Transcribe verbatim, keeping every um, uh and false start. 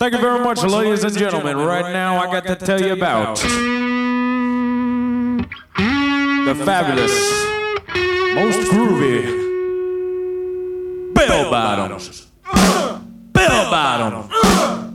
thank you very much, ladies and gentlemen. Right now, I got to tell you about the fabulous, most groovy bell bottoms. Bell bottoms.